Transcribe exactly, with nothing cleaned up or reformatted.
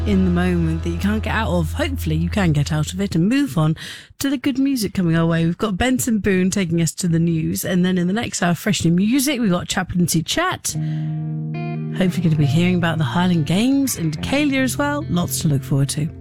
in the moment that you can't get out of. Hopefully you can get out of it and move on to the good music coming our way. We've got Benson Boone taking us to the news, and then in the next hour, fresh new music. We've got Chaplaincy Chat. Hopefully going to be hearing about the Highland Games and Caelia as well. Lots to look forward to.